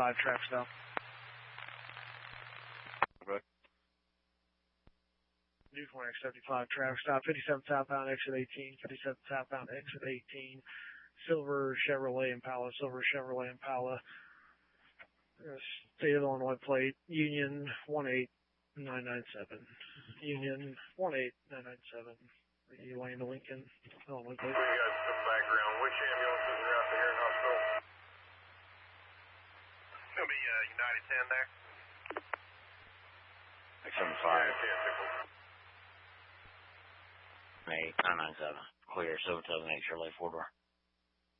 75, traffic stop. Okay. Newport 75, traffic stop, 57 southbound, exit 18, 57 southbound, exit 18, silver Chevrolet Impala, state of Illinois plate, Union 18997, Union 18997, Elaine to Lincoln, Illinois plate. We got some background. Which ambulances are out there in hospital? It's going to be United 10 there. 675. 997. Clear, 778 Chevrolet 4-door.